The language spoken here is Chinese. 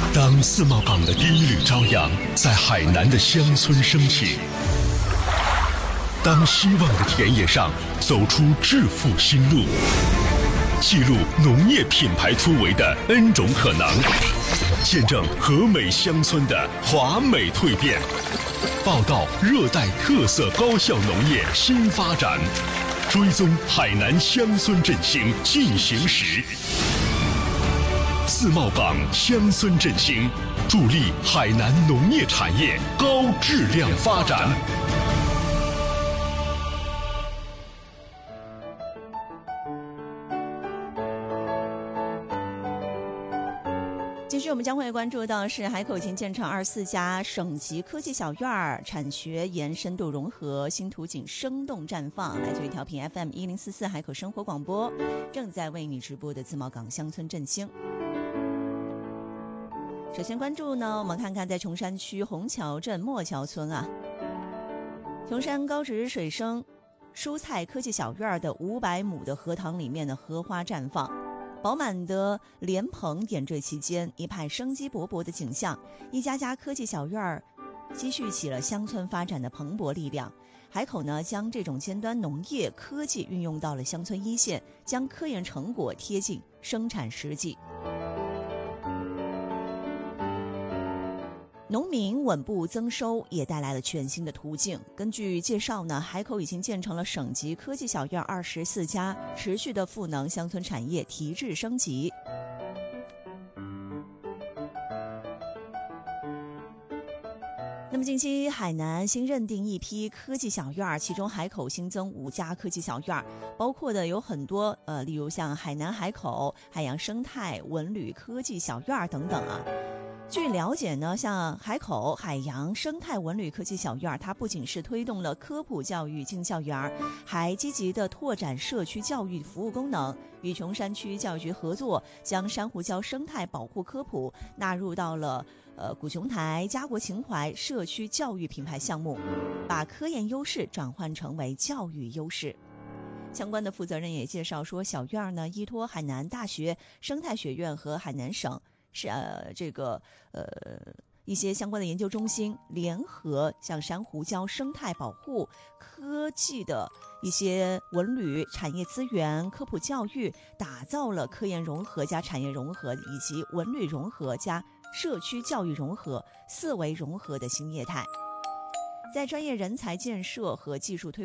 当自贸港的第一缕朝阳在海南的乡村升起，当希望的田野上走出致富新路，记录农业品牌突围的 N 种可能，见证和美乡村的华美蜕变，报道热带特色高效农业新发展，追踪海南乡村振兴进行时。自贸港乡村振兴，助力海南农业产业高质量发展。 继续，我们将会关注到是海口已经建成24家省级科技小院，产学研深度融合，新图景生动绽放。来自于调频 FM1044海口生活广播，正在为你直播的自贸港乡村振兴。首先关注呢，我们看看在琼山区虹桥镇莫桥村啊，琼山高值水生蔬菜科技小院的500亩的荷塘里面的荷花绽放，饱满的莲蓬点缀其间，一派生机勃勃的景象。一家家科技小院积蓄起了乡村发展的蓬勃力量。海口呢，将这种尖端农业科技运用到了乡村一线，将科研成果贴近生产实际。农民稳步增收，也带来了全新的途径。根据介绍呢，海口已经建成了省级科技小院24家，持续的赋能乡村产业提质升级。那么近期海南新认定一批科技小院，其中海口新增5家科技小院，包括的有很多例如像海南海口、海洋生态、文旅科技小院等等啊。据了解呢，像海口海洋生态文旅科技小院，它不仅是推动了科普教育进校园，还积极的拓展社区教育服务功能，与琼山区教育局合作，将珊瑚礁生态保护科普纳入到了古琼台家国情怀社区教育品牌项目，把科研优势转换成为教育优势。相关的负责人也介绍说，小院呢依托海南大学生态学院和海南省一些相关的研究中心联合，像珊瑚礁生态保护科技的一些文旅产业资源科普教育，打造了科研融合加产业融合以及文旅融合加社区教育融合4维融合的新业态。在专业人才建设和技术推